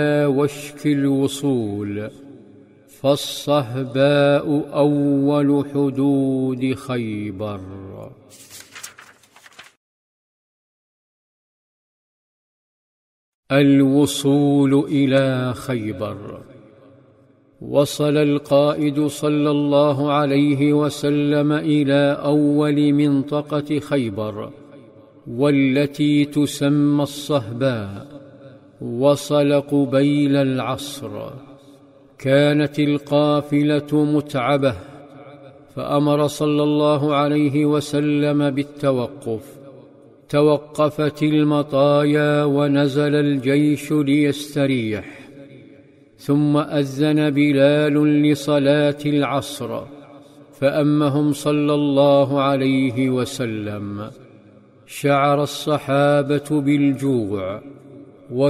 وشك الوصول، فالصهباء أول حدود خيبر. الوصول إلى خيبر. وصل القائد صلى الله عليه وسلم إلى أول منطقة خيبر، والتي تسمى الصهباء. وصل قبيل العصر. كانت القافلة متعبة، فأمر صلى الله عليه وسلم بالتوقف. توقفت المطايا ونزل الجيش ليستريح، ثم أذن بلال لصلاة العصر، فأمهم صلى الله عليه وسلم. شعر الصحابة بالجوع،